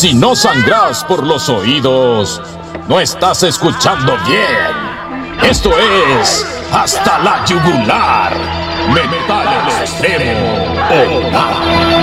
Si no sangras por los oídos, no estás escuchando bien. Esto es Hasta la Yugular. Metal al extremo o nada.